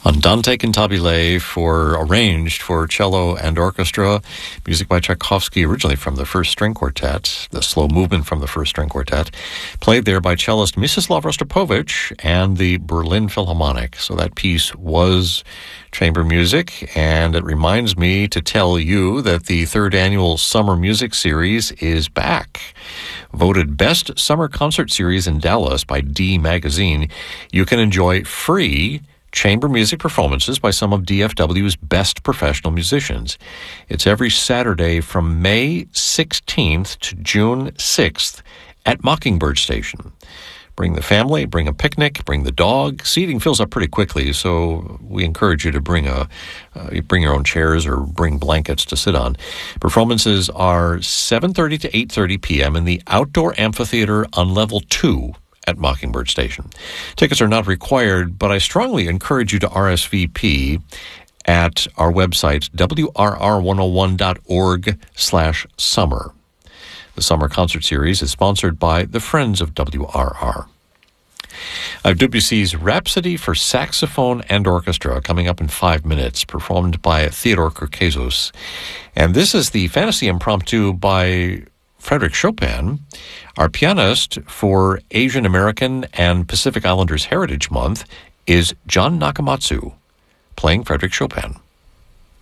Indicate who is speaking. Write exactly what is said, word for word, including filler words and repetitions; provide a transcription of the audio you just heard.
Speaker 1: Andante Cantabile, for arranged for cello and orchestra, music by Tchaikovsky, originally from the First String Quartet, the slow movement from the First String Quartet, played there by cellist Mstislav Rostropovich and the Berlin Philharmonic. So that piece was chamber music, and it reminds me to tell you that the third annual Summer Music Series is back. Voted Best Summer Concert Series in Dallas by D Magazine, you can enjoy free chamber music performances by some of D F W's best professional musicians. It's every Saturday from May sixteenth to June sixth at Mockingbird Station. Bring the family, bring a picnic, bring the dog. Seating fills up pretty quickly, so we encourage you to bring a uh, bring your own chairs or bring blankets to sit on. Performances are seven thirty to eight thirty p.m. in the Outdoor Amphitheater on Level two at Mockingbird Station. Tickets are not required, but I strongly encourage you to R S V P at our website, W R R one oh one dot org slash summer. The Summer Concert Series is sponsored by the Friends of W R R. I have Debussy's Rhapsody for Saxophone and Orchestra coming up in five minutes, performed by Theodore Kirkazos. And this is the Fantasy Impromptu by Frédéric Chopin. Our pianist for Asian American and Pacific Islanders Heritage Month is John Nakamatsu, playing Frédéric Chopin.